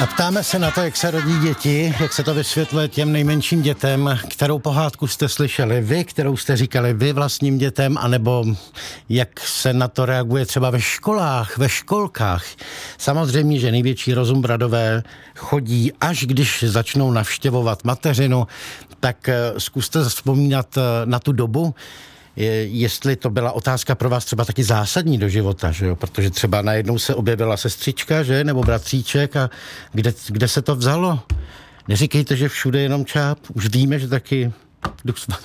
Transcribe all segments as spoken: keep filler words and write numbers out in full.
A ptáme se na to, jak se rodí děti, jak se to vysvětluje těm nejmenším dětem, kterou pohádku jste slyšeli vy, kterou jste říkali vy vlastním dětem, anebo jak se na to reaguje třeba ve školách, ve školkách. Samozřejmě, že největší rozumbradové chodí, až když začnou navštěvovat mateřinu, tak zkuste vzpomínat na tu dobu, jestli to byla otázka pro vás třeba taky zásadní do života, že jo? Protože třeba najednou se objevila sestřička, že? Nebo bratříček a kde, kde se to vzalo? Neříkejte, že všude jenom čáp. Už víme, že taky Duch Svatý.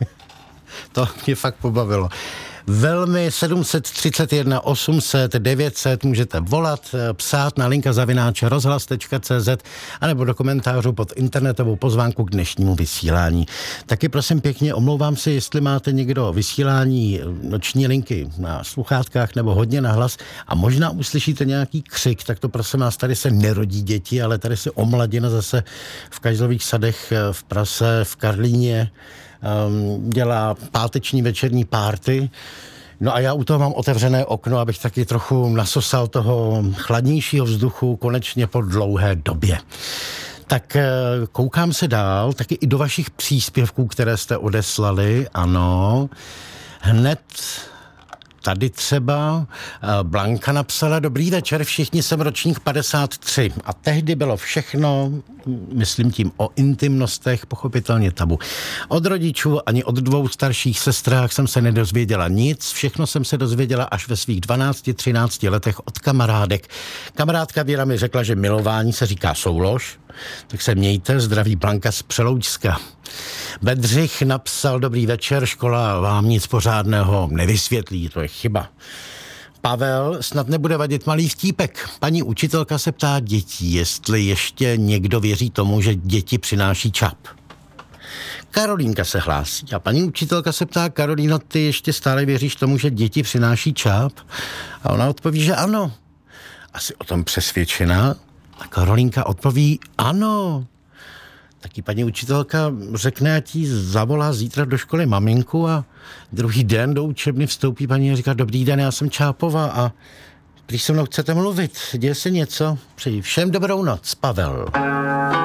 To mě fakt pobavilo. Velmi sedm set třicet jedna osm set devět set můžete volat, psát na linka zavináč rozhlas tečka cé zet anebo do komentářů pod internetovou pozvánku k dnešnímu vysílání. Taky prosím pěkně, omlouvám se, jestli máte někdo vysílání noční linky na sluchátkách nebo hodně nahlas a možná uslyšíte nějaký křik, tak to prosím vás, tady se nerodí děti, ale tady se omladina zase v Kajzlových sadech v Praze, v Karlíně Um, dělá páteční večerní párty. No a já u toho mám otevřené okno, abych taky trochu nasosal toho chladnějšího vzduchu konečně po dlouhé době. Tak koukám se dál, taky i do vašich příspěvků, které jste odeslali, ano. Hned tady třeba Blanka napsala: dobrý večer, všichni, jsem ročník padesát tři a tehdy bylo všechno, myslím tím o intimnostech, pochopitelně tabu. Od rodičů ani od dvou starších sestrách jsem se nedozvěděla nic, všechno jsem se dozvěděla až ve svých dvanácti třinácti letech od kamarádek. Kamarádka Věra mi řekla, že milování se říká soulož, tak se mějte, zdraví Blanka z Přeloučska. Bedřich napsal: dobrý večer, škola vám nic pořádného nevysvětlí, to je chyba. Pavel: snad nebude vadit malý vtípek. Paní učitelka se ptá dětí, jestli ještě někdo věří tomu, že děti přináší čap. Karolínka se hlásí a paní učitelka se ptá: Karolíno, ty ještě stále věříš tomu, že děti přináší čap? A ona odpoví, že ano. Asi o tom přesvědčená. A Karolínka odpoví: ano. Taky paní učitelka řekne, ať jí zavolá zítra do školy maminku a druhý den do učebny vstoupí paní a říká: dobrý den, já jsem Čápova a když se mnou chcete mluvit, děje se něco? Přeji všem dobrou noc, Pavel.